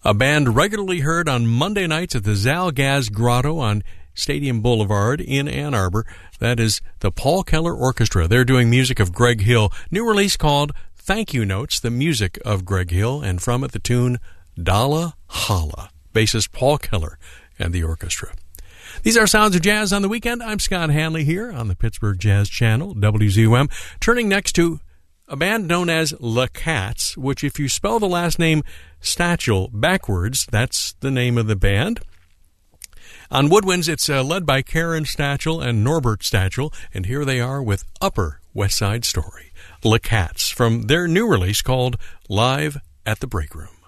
A band regularly heard on Monday nights at the Zalgaz Grotto on Stadium Boulevard in Ann Arbor. That is the Paul Keller Orchestra. They're doing music of Greg Hill. New release called Thank You Notes, the music of Greg Hill, and from it the tune Dalla Holla. Bassist Paul Keller and the orchestra. These are Sounds of Jazz on the Weekend. I'm Scott Hanley here on the Pittsburgh Jazz Channel, WZUM. Turning next to a band known as Le Cats, which if you spell the last name Stachel backwards, that's the name of the band. On woodwinds, it's led by Karen Stachel and Norbert Stachel, and here they are with Upper West Side Story. Le Cats from their new release called Live at the Break Room.